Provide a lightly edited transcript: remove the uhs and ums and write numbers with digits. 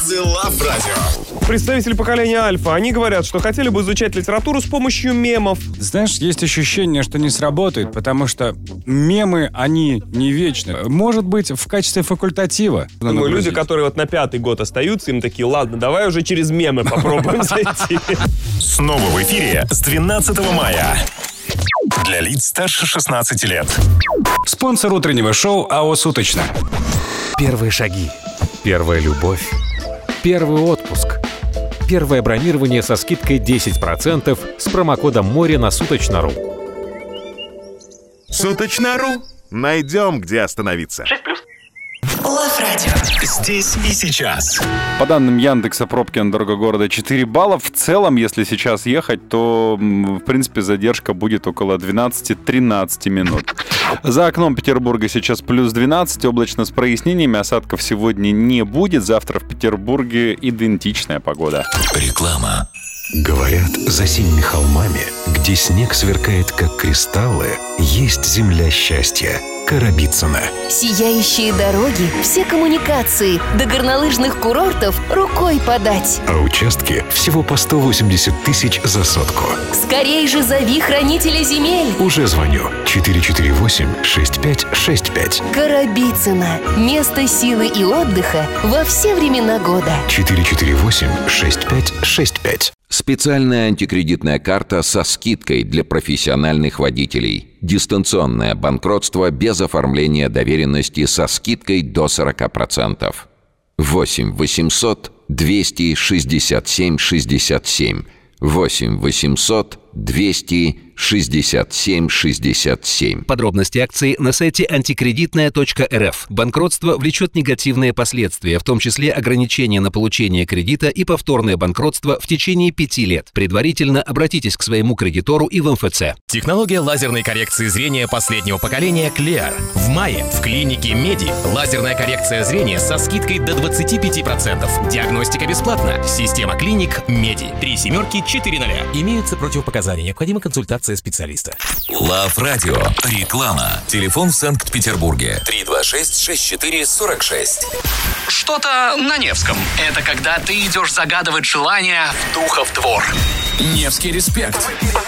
The Love Radio. Представители поколения Альфа, они говорят, что хотели бы изучать литературу с помощью мемов. Знаешь, есть ощущение, что не сработает, потому что мемы, они не вечны. Может быть, в качестве факультатива. Думаю, люди, которые вот на 5-й год остаются, им такие: ладно, давай уже через мемы попробуем зайти. Снова в эфире с 12 мая. Для лиц старше 16 лет. Спонсор утреннего шоу АО «Суточно». Первые шаги. Первая любовь. Первый отпуск. Первое бронирование со скидкой 10% с промокодом «Море» на Суточно.ру. Суточно.ру. Найдем, где остановиться. 6+. Love Radio. Здесь и сейчас. По данным Яндекса, пробки на дорогах города 4 балла. В целом, если сейчас ехать, то, в принципе, задержка будет около 12-13 минут. За окном Петербурга сейчас плюс 12, облачно с прояснениями, осадков сегодня не будет. Завтра в Петербурге идентичная погода. Реклама. Говорят, за синими холмами, где снег сверкает, как кристаллы, есть земля счастья. Коробицыно. Сияющие дороги, все коммуникации, до горнолыжных курортов рукой подать. А участки всего по 180 тысяч за сотку. Скорей же зови хранителя земель. Уже звоню. 448-6565. Коробицыно. Место силы и отдыха во все времена года. 448-6565. Специальная антикредитная карта со скидкой для профессиональных водителей. Дистанционное банкротство без оформления доверенности со скидкой до 40%. 8 800 267 67. 8 800 267 67. Подробности акции на сайте антикредитная.рф. Банкротство влечет негативные последствия, в том числе ограничения на получение кредита и повторное банкротство в течение 5 лет. Предварительно обратитесь к своему кредитору и в МФЦ. Технология лазерной коррекции зрения последнего поколения Clear. В мае в клинике Меди лазерная коррекция зрения со скидкой до 25%. Диагностика бесплатна. Система клиник Меди. 3 семерки 4 0. Имеются противопоказания. Необходима консультация специалиста. Love Radio. Реклама. Телефон в Санкт-Петербурге. 326-64-46. Что-то на Невском. Это когда ты идешь загадывать желания в духов двор. Невский респект.